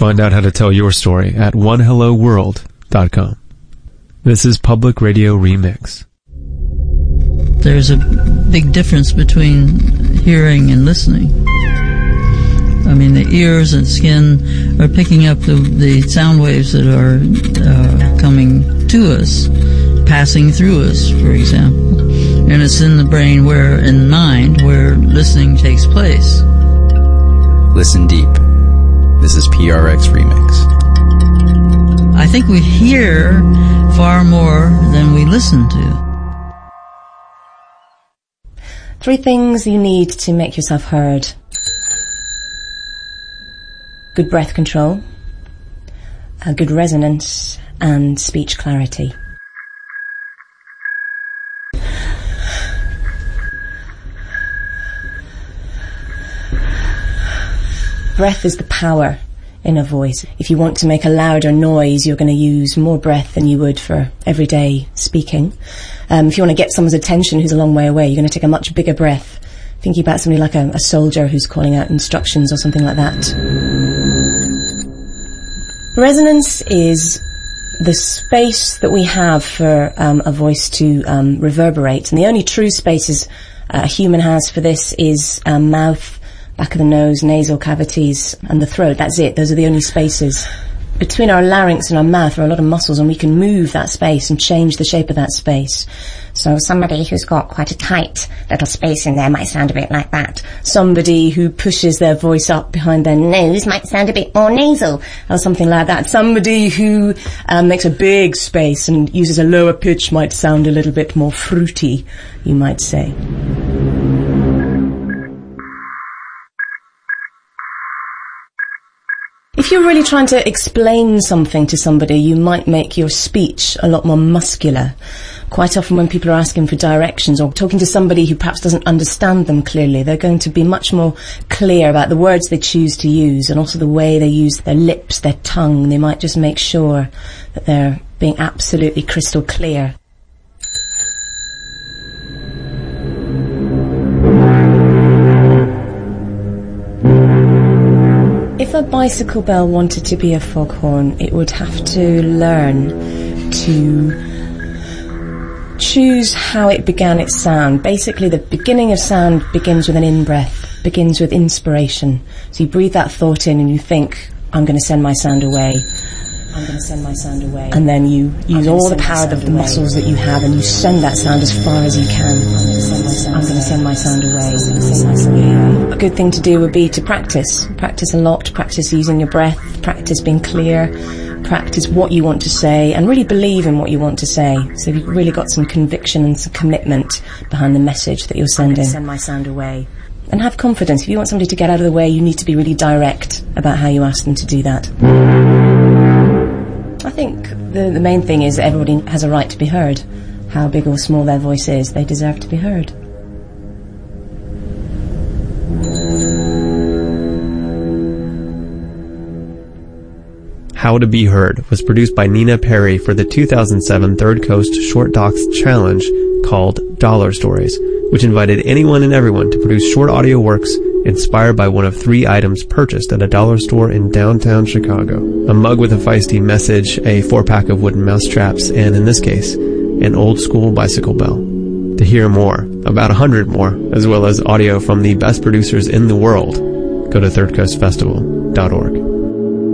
Find out how to tell your story at onehelloworld.com. This is Public Radio Remix. There's a big difference between hearing and listening. I mean, the ears and skin are picking up the sound waves that are coming to us, passing through us, for example. And it's in the brain in mind where listening takes place. Listen deep. This is PRX Remix. I think we hear far more than we listen to. 3 things you need to make yourself heard. Good breath control, good resonance, and speech clarity. Breath is the power in a voice. If you want to make a louder noise, you're going to use more breath than you would for everyday speaking. If you want to get someone's attention who's a long way away, you're going to take a much bigger breath. Thinking about somebody like a soldier who's calling out instructions or something like that. Resonance is the space that we have for a voice to reverberate. And the only true spaces a human has for this is mouth, back of the nose, nasal cavities, and the throat. That's it. Those are the only spaces. Between our larynx and our mouth are a lot of muscles, and we can move that space and change the shape of that space. So somebody who's got quite a tight little space in there might sound a bit like that. Somebody who pushes their voice up behind their nose might sound a bit more nasal, or something like that. Somebody who makes a big space and uses a lower pitch might sound a little bit more fruity, you might say. If you're really trying to explain something to somebody, you might make your speech a lot more muscular. Quite often when people are asking for directions or talking to somebody who perhaps doesn't understand them clearly, they're going to be much more clear about the words they choose to use and also the way they use their lips, their tongue. They might just make sure that they're being absolutely crystal clear. If a bicycle bell wanted to be a foghorn, it would have to learn to choose how it began its sound. Basically, the beginning of sound begins with an in-breath, begins with inspiration. So you breathe that thought in and you think, I'm going to send my sound away. I'm going to send my sound away. And then you use all the power of the muscles that you have and you send that sound as far as you can. I'm going to send my sound away. A good thing to do would be to practice. Practice a lot. Practice using your breath. Practice being clear. Practice what you want to say and really believe in what you want to say. So you've really got some conviction and some commitment behind the message that you're sending. I'm going to send my sound away. And have confidence. If you want somebody to get out of the way, you need to be really direct about how you ask them to do that. I think the main thing is that everybody has a right to be heard. How big or small their voice is, they deserve to be heard. How to Be Heard was produced by Nina Perry for the 2007 Third Coast Short Docs Challenge called Dollar Stories, which invited anyone and everyone to produce short audio works inspired by one of 3 items purchased at a dollar store in downtown Chicago. A mug with a feisty message, a 4-pack of wooden mousetraps, and in this case, an old-school bicycle bell. To hear more, about 100 more, as well as audio from the best producers in the world, go to thirdcoastfestival.org.